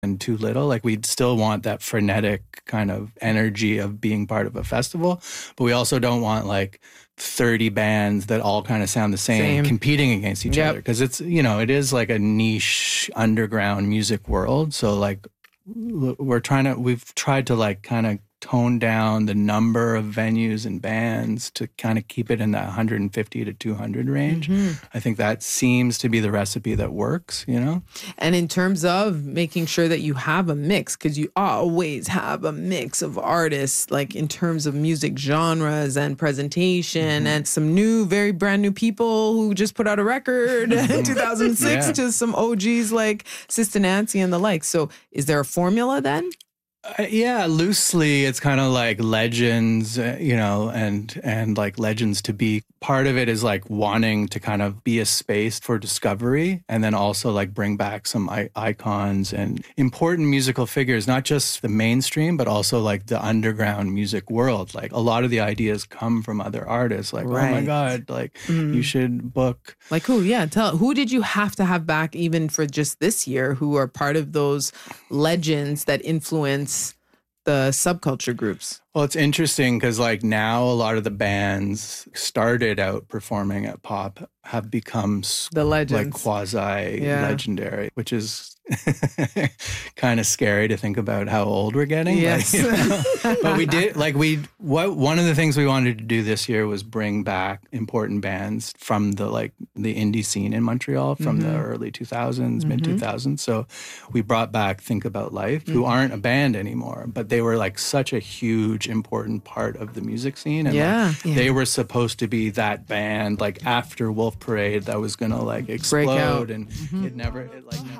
and too little. Like we'd still want that frenetic kind of energy of being part of a festival, but we also don't want like 30 bands that all kind of sound the same. Competing against each other. Because it's, it is like a niche underground music world. So like we've tried to like kind of tone down the number of venues and bands to kind of keep it in that 150 to 200 range. I think that seems to be the recipe that works, And in terms of making sure that you have a mix, because you always have a mix of artists, like in terms of music genres and presentation and some very brand new people who just put out a record in 2006 to some OGs like Sister Nancy and the like. So is there a formula then? Loosely, it's kind of like legends, and like legends to be. Part of it is like wanting to kind of be a space for discovery and then also like bring back some icons and important musical figures, not just the mainstream, but also like the underground music world. Like a lot of the ideas come from other artists like, oh my God, like you should book. Like who? Yeah. Who did you have to have back even for just this year who are part of those legends that influence the subculture groups? Well, it's interesting because like now a lot of the bands started out performing at Pop have become the legends, like quasi-legendary, which is kind of scary to think about how old we're getting. Yes. But we did, one of the things we wanted to do this year was bring back important bands from the indie scene in Montreal from the early 2000s, mid 2000s. So we brought back Think About Life, who aren't a band anymore, but they were like such a huge, important part of the music scene. And they were supposed to be that band like after Wolf Parade that was going to like explode. And it never